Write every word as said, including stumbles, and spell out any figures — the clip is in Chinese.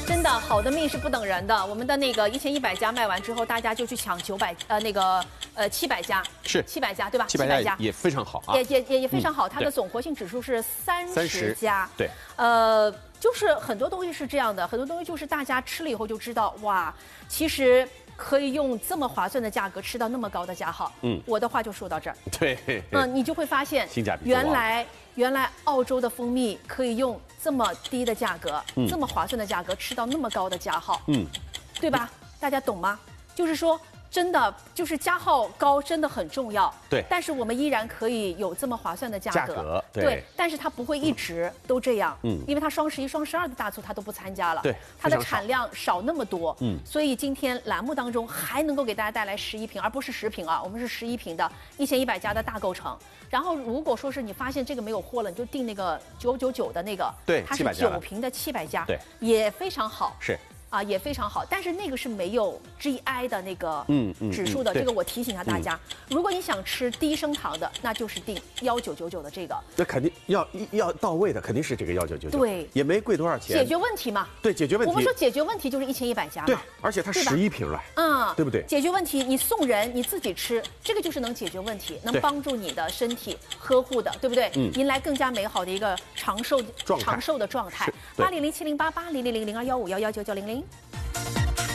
真的，好的命是不等人的。我们的那个一千一百家卖完之后，大家就去抢九百呃那个呃七百家， 是七百家对吧？ 七百家也非常好啊， 也也也也非常好。它的对总活性指数是三三十十家， 对， 呃，就是很多东西是这样的，很多东西就是大家吃了以后就知道，哇，其实可以用这么划算的价格吃到那么高的价号。 嗯， 我的话就说到这儿。 对， 嗯，你就会发现， 性价比原来原来澳洲的蜂蜜可以用这么低的价格， 嗯这么划算的价格吃到那么高的价号， 嗯， 对吧？大家懂吗？就是说，真的就是加号高真的很重要， 对但是我们依然可以有这么划算的价格， 价格对但是它不会一直都这样， 嗯因为它双十一、双十二的大促它都不参加了， 对它的非常少产量少那么多， 嗯所以今天栏目当中还能够给大家带来十一瓶，而不是十瓶啊，我们是十一瓶的，一千一百家的大购成。然后如果说是你发现这个没有货了，你就订那个九九九的那个， 对它是七百家的九瓶的七百家， 对， 也非常好， 是。 啊，也非常好，但是那个是没有 G I 的那个嗯嗯指数的， 嗯对这个我提醒一下大家，如果你想吃低升糖的，那就是订幺九九九的这个， 那肯定要要到位的，肯定是这个幺九九九， 对也没贵多少钱， 解决问题嘛。 对，解决问题。 我们说解决问题就是一千一百家嘛， 对，而且它对吧十一瓶了， 嗯， 对不对解决问题，你送人，你自己吃，这个就是能解决问题，能对帮助你的身体呵护的，对不对？ 嗯迎来更加美好的一个长寿状态长寿的状态是。对八零零七零八八零零零零二幺五幺幺九九零零。